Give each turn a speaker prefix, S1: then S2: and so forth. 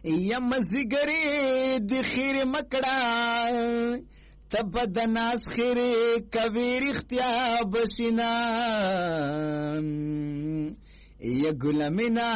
S1: یم زګری د خیر مکړه تب د ناس خیر کوي رښتیا بشینا یا ګلمینا